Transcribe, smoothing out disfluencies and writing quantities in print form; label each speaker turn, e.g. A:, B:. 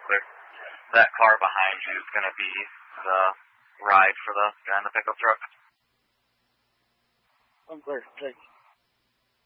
A: clear. That car behind you is going to be the ride for the guy in the pickup truck.
B: I'm clear. Thanks.